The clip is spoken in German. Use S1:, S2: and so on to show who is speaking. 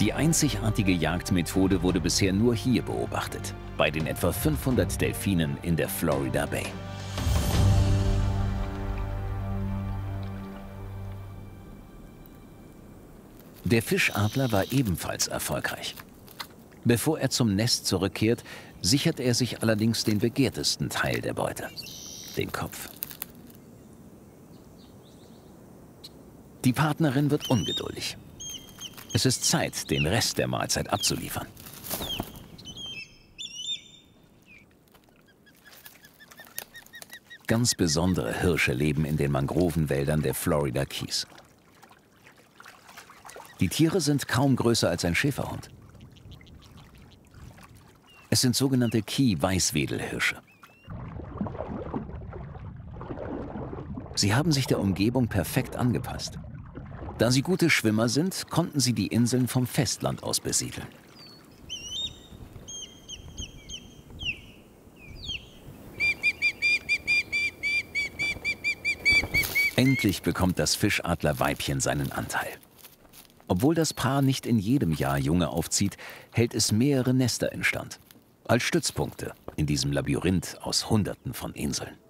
S1: Die einzigartige Jagdmethode wurde bisher nur hier beobachtet, bei den etwa 500 Delfinen in der Florida Bay. Der Fischadler war ebenfalls erfolgreich. Bevor er zum Nest zurückkehrt, sichert er sich allerdings den begehrtesten Teil der Beute, den Kopf. Die Partnerin wird ungeduldig. Es ist Zeit, den Rest der Mahlzeit abzuliefern. Ganz besondere Hirsche leben in den Mangrovenwäldern der Florida Keys. Die Tiere sind kaum größer als ein Schäferhund. Es sind sogenannte Key-Weißwedelhirsche. Sie haben sich der Umgebung perfekt angepasst. Da sie gute Schwimmer sind, konnten sie die Inseln vom Festland aus besiedeln. Endlich bekommt das Fischadlerweibchen seinen Anteil. Obwohl das Paar nicht in jedem Jahr Junge aufzieht, hält es mehrere Nester instand. Als Stützpunkte in diesem Labyrinth aus Hunderten von Inseln.